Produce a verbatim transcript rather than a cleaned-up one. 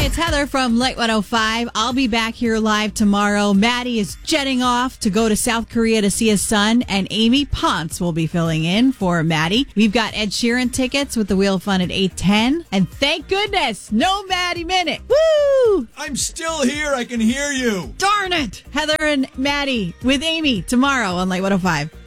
it's Heather from Light one oh five. I'll be back here live tomorrow. Maddie is jetting off to go to South Korea to see his son, and Amy Ponce will be filling in for Maddie. We've got Ed Sheeran tickets with the Wheel of Fun at eight ten. And thank goodness, no Maddie Minute. Woo! I'm still here. I can hear you. Darn it! Heather and Maddie with Amy tomorrow on Light one oh five.